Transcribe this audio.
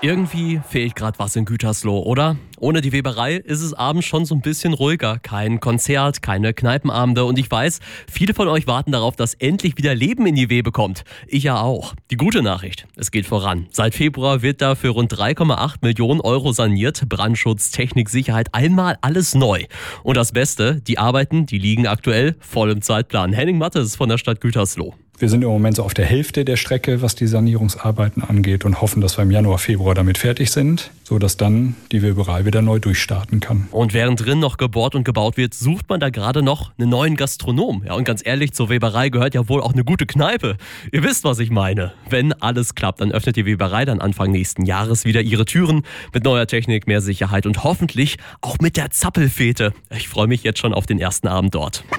Irgendwie fehlt gerade was in Gütersloh, oder? Ohne die Weberei ist es abends schon so ein bisschen ruhiger. Kein Konzert, keine Kneipenabende und ich weiß, viele von euch warten darauf, dass endlich wieder Leben in die Webe kommt. Ich ja auch. Die gute Nachricht, es geht voran. Seit Februar wird da für rund 3,8 Millionen Euro saniert. Brandschutz, Technik, Sicherheit, einmal alles neu. Und das Beste, die Arbeiten, die liegen aktuell voll im Zeitplan. Henning Mattes von der Stadt Gütersloh. Wir sind im Moment so auf der Hälfte der Strecke, was die Sanierungsarbeiten angeht und hoffen, dass wir im Januar, Februar damit fertig sind, sodass dann die Weberei wieder neu durchstarten kann. Und während drin noch gebohrt und gebaut wird, sucht man da gerade noch einen neuen Gastronom. Ja, und ganz ehrlich, zur Weberei gehört ja wohl auch eine gute Kneipe. Ihr wisst, was ich meine. Wenn alles klappt, dann öffnet die Weberei dann Anfang nächsten Jahres wieder ihre Türen mit neuer Technik, mehr Sicherheit und hoffentlich auch mit der Zappelfete. Ich freue mich jetzt schon auf den ersten Abend dort.